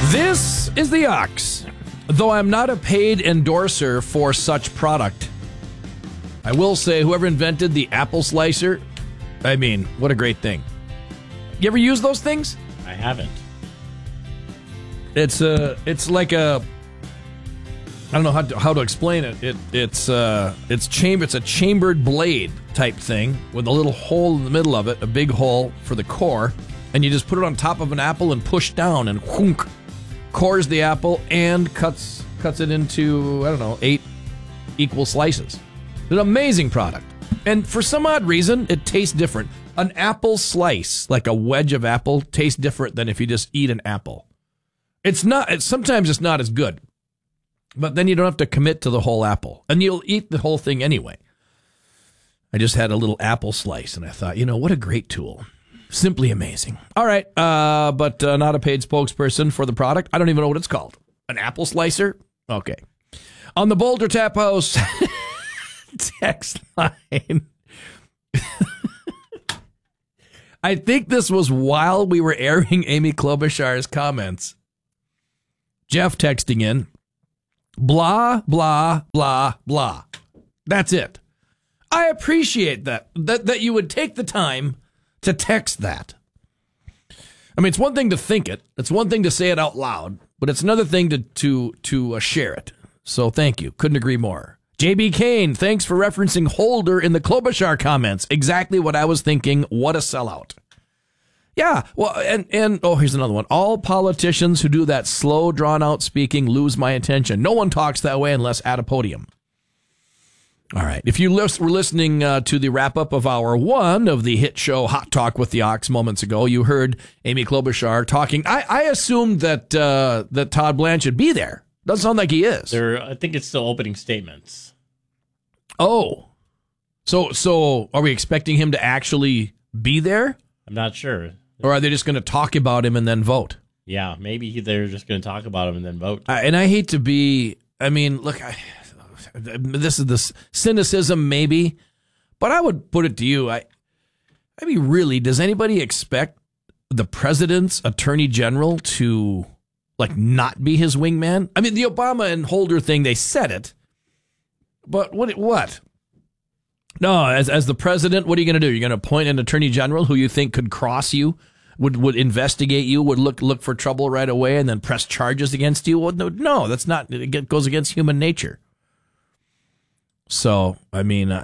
This is the Ox. Though I'm not a paid endorser for such product, I will say whoever invented the apple slicer, I mean, what a great thing. You ever use those things? I haven't. It's like a, I don't know how to explain it. It's a chambered blade type thing with a little hole in the middle of it, a big hole for the core, and you just put it on top of an apple and push down and whoonk, cores the apple and cuts it into, I don't know, 8 equal slices. It's an amazing product. And for some odd reason, it tastes different. An apple slice, like a wedge of apple, tastes different than if you just eat an apple. Sometimes it's not as good. But then you don't have to commit to the whole apple. And you'll eat the whole thing anyway. I just had a little apple slice, and I thought, what a great tool. Simply amazing. All right, but not a paid spokesperson for the product. I don't even know what it's called. An apple slicer? Okay. On the Boulder Tap House text line. I think this was while we were airing Amy Klobuchar's comments. Jeff texting in. Blah, blah, blah, blah. That's it. I appreciate that you would take the time to text that. I mean, it's one thing to think it. It's one thing to say it out loud, but it's another thing to share it. So thank you. Couldn't agree more. JB Kane, thanks for referencing Holder in the Klobuchar comments. Exactly what I was thinking. What a sellout. Yeah, well, and here's another one. All politicians who do that slow, drawn-out speaking lose my attention. No one talks that way unless at a podium. All right. If you were listening to the wrap-up of Hour 1 of the hit show Hot Talk with the Ox moments ago, you heard Amy Klobuchar talking. I assumed that Todd Blanchard would be there. Doesn't sound like he is. I think it's still opening statements. Oh. So are we expecting him to actually be there? I'm not sure. Or are they just going to talk about him and then vote? Yeah, maybe they're just going to talk about him and then vote. And I hate to be, look, this is the cynicism maybe, but I would put it to you. Really, does anybody expect the president's attorney general to not be his wingman? I mean, the Obama and Holder thing, they said it, but what? No, as the president, what are you going to do? You're going to appoint an attorney general who you think could cross you, would investigate you, would look for trouble right away, and then press charges against you? Well, no, that's not. It goes against human nature. So, wow,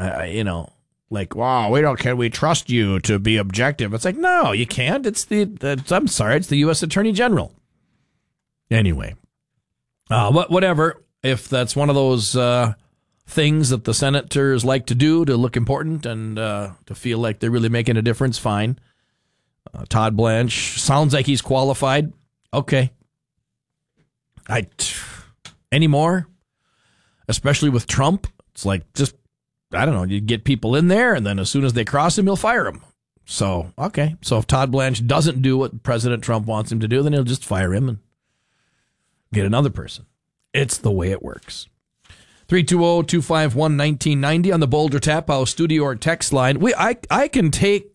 can we trust you to be objective? It's like, no, you can't. It's the U.S. Attorney General. Anyway, whatever. If that's one of those things that the senators like to do to look important and to feel like they're really making a difference, fine. Todd Blanche sounds like he's qualified. Okay. Anymore, especially with Trump, it's like you get people in there, and then as soon as they cross him, he'll fire him. So, okay. So if Todd Blanche doesn't do what President Trump wants him to do, then he'll just fire him and get another person. It's the way it works. 320-251-1990 on the Boulder Tap House studio or text line. I can take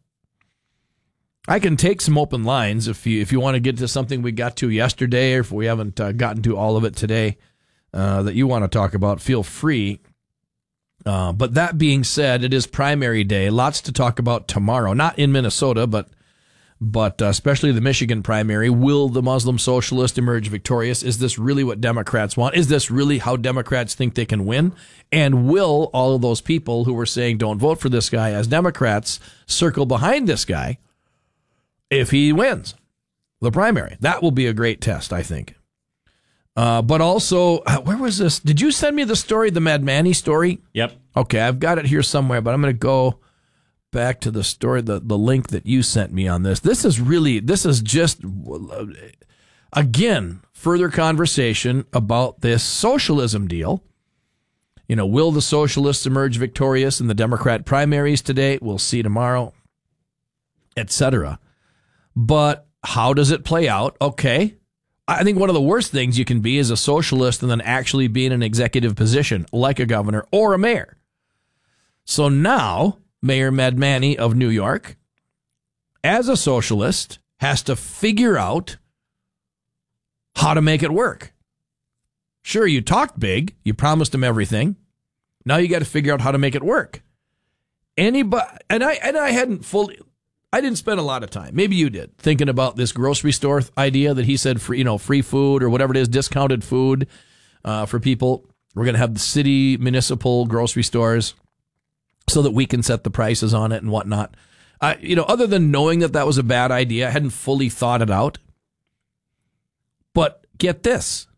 some open lines if you want to get to something we got to yesterday, or if we haven't gotten to all of it today that you want to talk about. Feel free. But that being said, it is primary day. Lots to talk about tomorrow. Not in Minnesota, but especially the Michigan primary. Will the Muslim socialist emerge victorious? Is this really what Democrats want? Is this really how Democrats think they can win? And will all of those people who were saying don't vote for this guy as Democrats circle behind this guy if he wins the primary? That will be a great test, I think. But also, where was this? Did you send me the story, the Madmani story? Yep. Okay, I've got it here somewhere, but I'm going to go back to the story, the link that you sent me on this. This is just, again, further conversation about this socialism deal. Will the socialists emerge victorious in the Democrat primaries today? We'll see tomorrow, etc. But how does it play out? Okay. I think one of the worst things you can be is a socialist and then actually be in an executive position like a governor or a mayor. So now Mayor Madmani of New York, as a socialist, has to figure out how to make it work. Sure, you talked big. You promised them everything. Now you got to figure out how to make it work. Anybody, and I didn't spend a lot of time. Maybe you did, thinking about this grocery store idea that he said free food or whatever it is, discounted food for people. We're going to have the city municipal grocery stores so that we can set the prices on it and whatnot. Other than knowing that was a bad idea, I hadn't fully thought it out. But get this.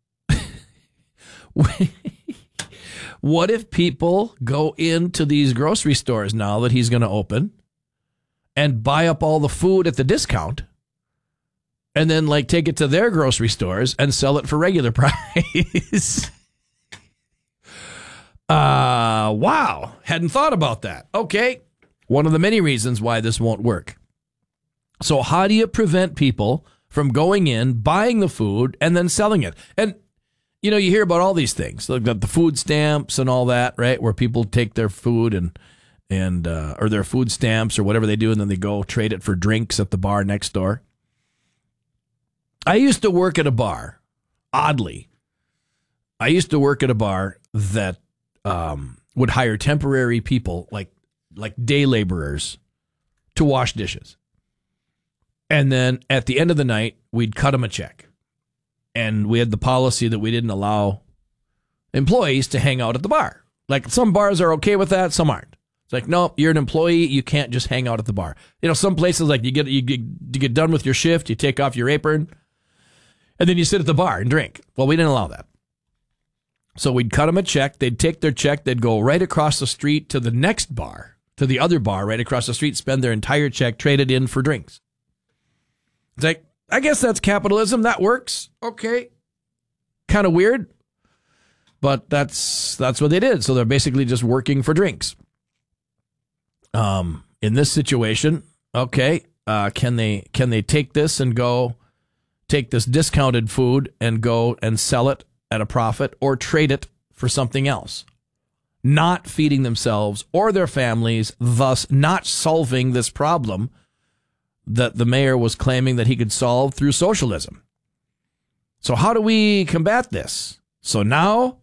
What if people go into these grocery stores now that he's going to open and buy up all the food at the discount and then take it to their grocery stores and sell it for regular price? Wow. Hadn't thought about that. Okay. One of the many reasons why this won't work. So how do you prevent people from going in, buying the food, and then selling it? And, you hear about all these things, like the food stamps and all that, right? Where people take their food and or their food stamps or whatever they do, and then they go trade it for drinks at the bar next door. I used to work at a bar. Oddly, I used to work at a bar that would hire temporary people, like day laborers, to wash dishes. And then at the end of the night, we'd cut them a check. And we had the policy that we didn't allow employees to hang out at the bar. Like, some bars are okay with that, some aren't. It's like, no, you're an employee, you can't just hang out at the bar. Some places, like, you get done with your shift, you take off your apron, and then you sit at the bar and drink. Well, we didn't allow that. So we'd cut them a check, they'd take their check, they'd go right across the street to the next bar, to the other bar right across the street, spend their entire check, trade it in for drinks. It's like, I guess that's capitalism. That works. Okay. Kind of weird, but that's what they did. So they're basically just working for drinks. In this situation, okay, can they take this and go take this discounted food and go and sell it at a profit or trade it for something else, not feeding themselves or their families, thus not solving this problem that the mayor was claiming that he could solve through socialism. So how do we combat this? So now,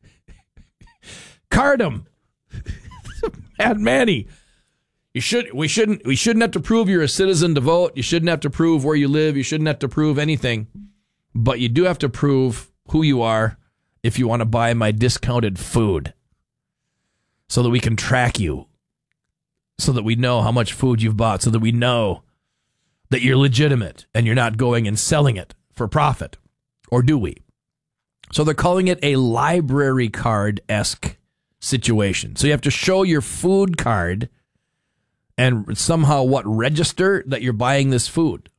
card him. Mad Manny. We shouldn't have to prove you're a citizen to vote. You shouldn't have to prove where you live. You shouldn't have to prove anything. But you do have to prove who you are if you want to buy my discounted food, so that we can track you, so that we know how much food you've bought, so that we know that you're legitimate and you're not going and selling it for profit. Or do we? So they're calling it a library card-esque situation. So you have to show your food card and somehow register that you're buying this food.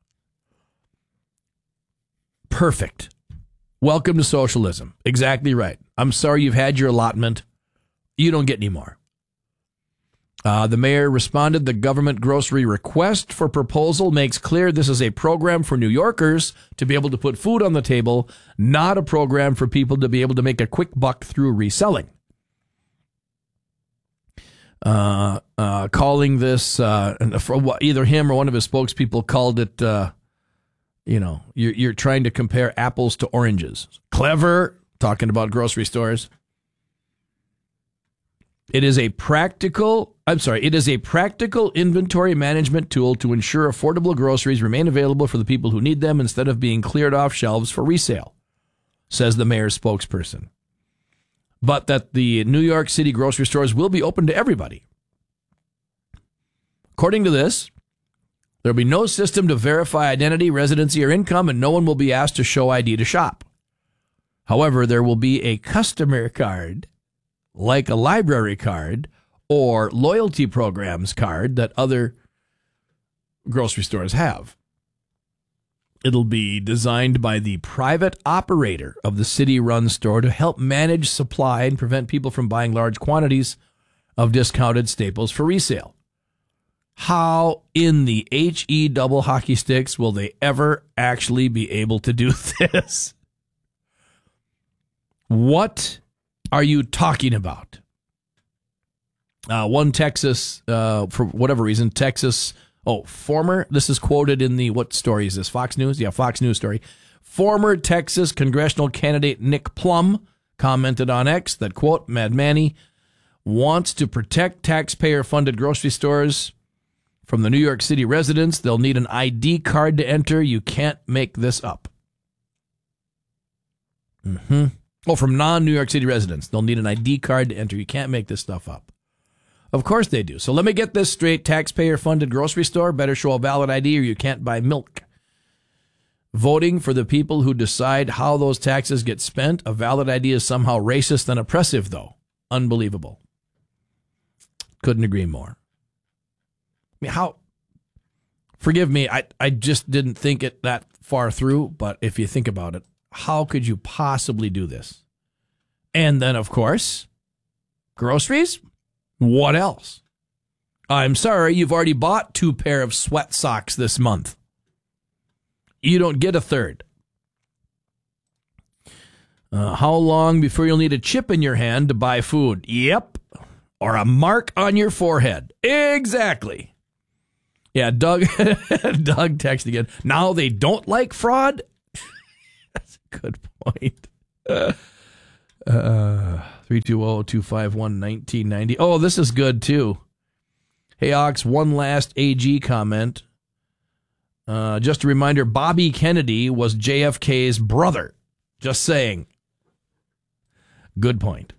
Perfect. Welcome to socialism. Exactly right. I'm sorry you've had your allotment. You don't get any more. The mayor responded, the government grocery request for proposal makes clear this is a program for New Yorkers to be able to put food on the table, not a program for people to be able to make a quick buck through reselling. Calling this, either him or one of his spokespeople called it, you're trying to compare apples to oranges. Clever, talking about grocery stores. It is a practical inventory management tool to ensure affordable groceries remain available for the people who need them instead of being cleared off shelves for resale, says the mayor's spokesperson. But that the New York City grocery stores will be open to everybody. According to this, there will be no system to verify identity, residency, or income, and no one will be asked to show ID to shop. However, there will be a customer card, like a library card or loyalty programs card that other grocery stores have. It'll be designed by the private operator of the city-run store to help manage supply and prevent people from buying large quantities of discounted staples for resale. How in the HE double hockey sticks will they ever actually be able to do this? What are you talking about? One Texas, for whatever reason, this is quoted in the, what story is this? Fox News? Yeah, Fox News story. Former Texas congressional candidate Nick Plum commented on X that, quote, Mad Manny wants to protect taxpayer-funded grocery stores from the New York City residents. They'll need an ID card to enter. You can't make this up. Oh, from non-New York City residents. They'll need an ID card to enter. You can't make this stuff up. Of course they do. So let me get this straight. Taxpayer-funded grocery store better show a valid ID or you can't buy milk. Voting for the people who decide how those taxes get spent. A valid ID is somehow racist and oppressive, though. Unbelievable. Couldn't agree more. I mean, how? Forgive me, I just didn't think it that far through, but if you think about it, how could you possibly do this? And then, of course, groceries? What else? I'm sorry, you've already bought 2 pair of sweat socks this month. You don't get a third. How long before you'll need a chip in your hand to buy food? Yep. Or a mark on your forehead. Exactly. Yeah, Doug texted again. Now they don't like fraud? That's a good point. 320-251-1990. Oh, this is good, too. Hey, Ox, one last AG comment. Just a reminder, Bobby Kennedy was JFK's brother. Just saying. Good point.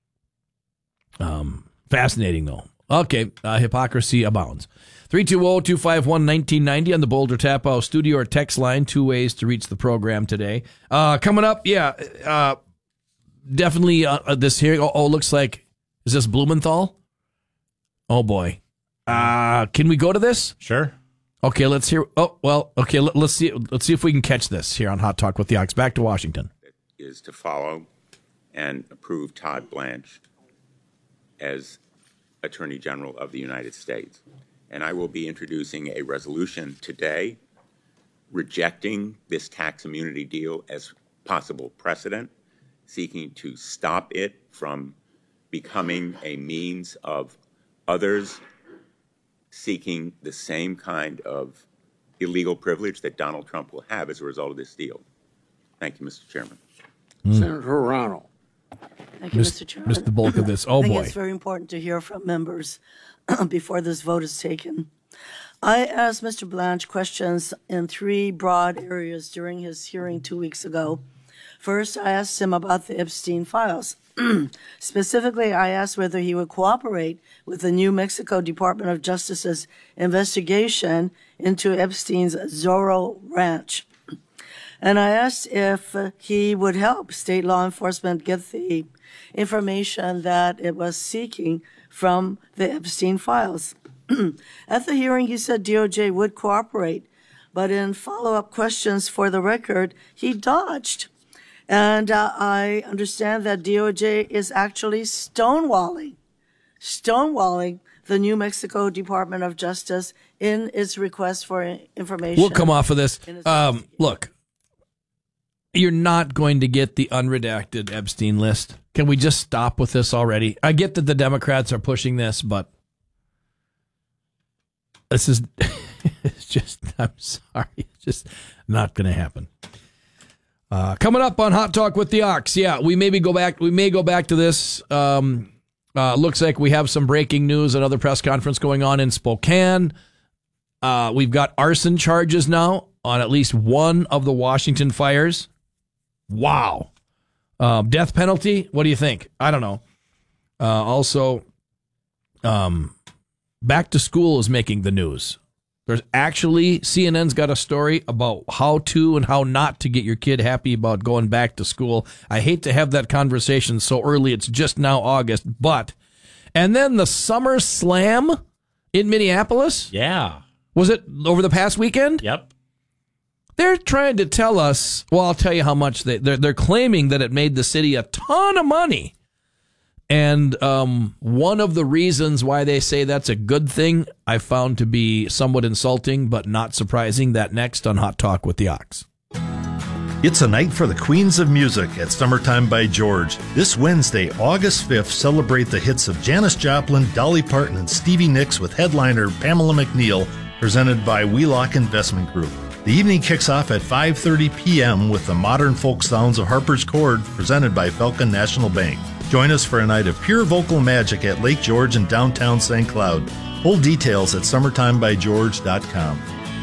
Fascinating, though. Okay, hypocrisy abounds. 320-251-1990 on the Boulder Tap House studio or text line. 2 ways to reach the program today. Coming up, definitely this hearing. Oh, looks like, is this Blumenthal? Oh, boy. Can we go to this? Sure. Okay, let's hear. Oh, well, okay, let's see if we can catch this here on Hot Talk with the Ox. Back to Washington. Is to follow and approve Todd Blanche as Attorney General of the United States. And I will be introducing a resolution today rejecting this tax immunity deal as possible precedent, seeking to stop it from becoming a means of others seeking the same kind of illegal privilege that Donald Trump will have as a result of this deal. Thank you, Mr. Chairman. Senator Rano. Thank you, Mr. Chairman. Missed the bulk of this. Oh, I think boy. it's very important to hear from members before this vote is taken. I asked Mr. Blanche questions in 3 broad areas during his hearing 2 weeks ago. First, I asked him about the Epstein files. Specifically, I asked whether he would cooperate with the New Mexico Department of Justice's investigation into Epstein's Zorro Ranch. And I asked if he would help state law enforcement get the information that it was seeking from the Epstein files. At the hearing, he said DOJ would cooperate, but in follow-up questions for the record, he dodged. And I understand that DOJ is actually stonewalling the New Mexico Department of Justice in its request for information. We'll come off of this. Look, you're not going to get the unredacted Epstein list. Can we just stop with this already? I get that the Democrats are pushing this, but this is it's just, I'm sorry, it's just not going to happen. Coming up on Hot Talk with the Ox. Yeah, we may go back to this. Looks like we have some breaking news, another press conference going on in Spokane. We've got arson charges now on at least one of the Washington fires. Wow. Death penalty? What do you think? I don't know. Also, back to school is making the news. There's actually, CNN's got a story about how to and how not to get your kid happy about going back to school. I hate to have that conversation so early. It's just now August, but, and then the Summer Slam in Minneapolis. Yeah. Was it over the past weekend? Yep. They're trying to tell us, well, I'll tell you how much they're claiming that it made the city a ton of money. And one of the reasons why they say that's a good thing, I found to be somewhat insulting, but not surprising. That next on Hot Talk with the Ox. It's a night for the Queens of Music at Summertime by George. This Wednesday, August 5th, celebrate the hits of Janis Joplin, Dolly Parton, and Stevie Nicks with headliner Pamela McNeil, presented by Wheelock Investment Group. The evening kicks off at 5:30 p.m. with the modern folk sounds of Harper's Chord presented by Falcon National Bank. Join us for a night of pure vocal magic at Lake George in downtown St. Cloud. Full details at summertimebygeorge.com.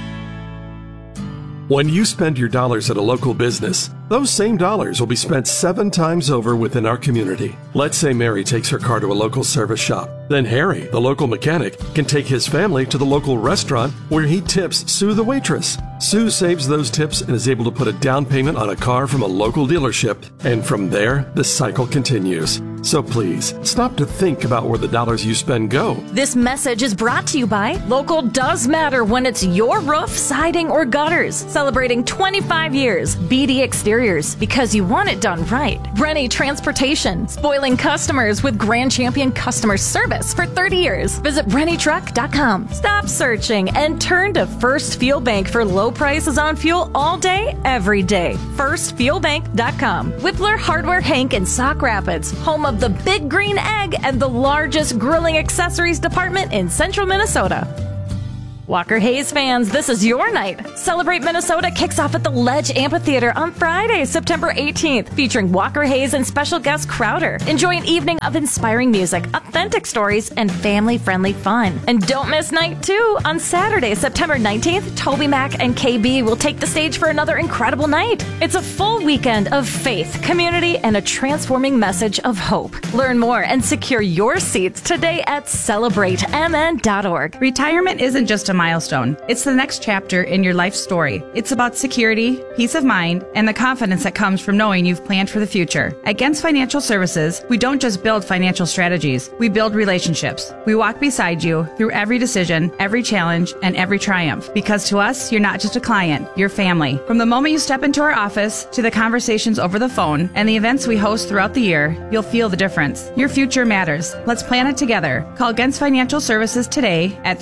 When you spend your dollars at a local business, those same dollars will be spent 7 times over within our community. Let's say Mary takes her car to a local service shop. Then Harry, the local mechanic, can take his family to the local restaurant where he tips Sue the waitress. Sue saves those tips and is able to put a down payment on a car from a local dealership. And from there, the cycle continues. So please, stop to think about where the dollars you spend go. This message is brought to you by Local Does Matter when it's your roof, siding, or gutters. Celebrating 25 years. BD Exteriors, because you want it done right. Rennie Transportation, spoiling customers with Grand Champion customer service for 30 years. Visit RennieTruck.com. Stop searching and turn to First Fuel Bank for low prices on fuel all day, every day. FirstFuelBank.com. Whippler Hardware Hank in Sauk Rapids, home of the Big Green Egg and the largest grilling accessories department in central Minnesota. Walker Hayes fans, this is your night. Celebrate Minnesota kicks off at the Ledge Amphitheater on Friday, September 18th, featuring Walker Hayes and special guest Crowder. Enjoy an evening of inspiring music, authentic stories, and family-friendly fun. And don't miss night 2 on Saturday, September 19th. Toby Mac and KB will take the stage for another incredible night. It's a full weekend of faith, community, and a transforming message of hope. Learn more and secure your seats today at celebratemn.org. Retirement isn't just a milestone. It's the next chapter in your life story. It's about security, peace of mind, and the confidence that comes from knowing you've planned for the future. At Gens Financial Services, we don't just build financial strategies, we build relationships. We walk beside you through every decision, every challenge, and every triumph. Because to us, you're not just a client, you're family. From the moment you step into our office to the conversations over the phone and the events we host throughout the year, you'll feel the difference. Your future matters. Let's plan it together. Call Gens Financial Services today at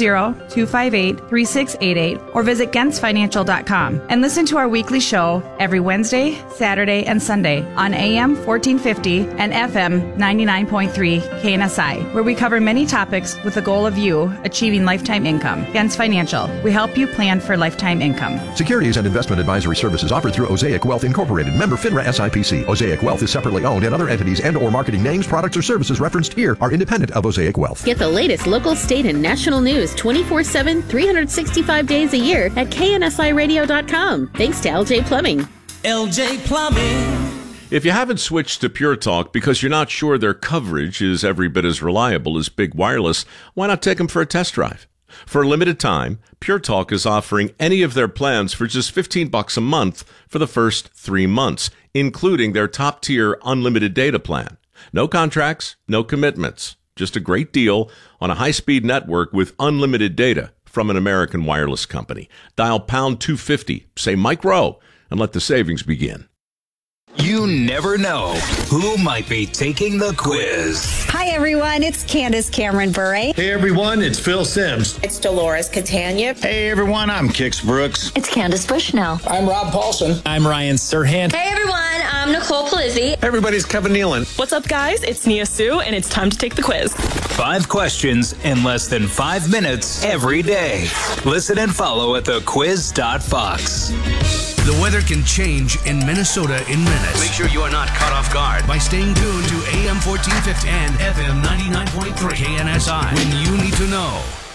320-258-3688 or visit GensFinancial.com and listen to our weekly show every Wednesday, Saturday, and Sunday on AM 1450 and FM 99.3 KNSI, where we cover many topics with the goal of you achieving lifetime income. Gens Financial, we help you plan for lifetime income. Securities and investment advisory services offered through Osaic Wealth Incorporated, member FINRA SIPC. Osaic Wealth is separately owned, and other entities and or marketing names, products, or services referenced here are independent of Osaic Wealth. Get the latest local, state, and national news 24/7, 365 days a year at KNSIRadio.com. Thanks to LJ Plumbing. LJ Plumbing. If you haven't switched to Pure Talk because you're not sure their coverage is every bit as reliable as Big Wireless, why not take them for a test drive? For a limited time, Pure Talk is offering any of their plans for just $15 a month for the first 3 months, including their top-tier unlimited data plan. No contracts, no commitments. Just a great deal on a high-speed network with unlimited data from an American wireless company. Dial pound 250, say Mike Rowe, and let the savings begin. You never know who might be taking the quiz. Hi, everyone. It's Candace Cameron Bure. Hey, everyone. It's Phil Sims. It's Dolores Catania. Hey, everyone. I'm Kix Brooks. It's Candace Bushnell. I'm Rob Paulson. I'm Ryan Serhant. Hey, everyone. I'm Nicole Palizzi. Everybody's Kevin Nealon. What's up, guys? It's Nia Sue, and it's time to take the quiz. 5 questions in less than 5 minutes every day. Listen and follow at thequiz.fox. The weather can change in Minnesota in minutes. Make sure you are not caught off guard by staying tuned to AM 1450 and FM 99.3 KNSI when you need to know.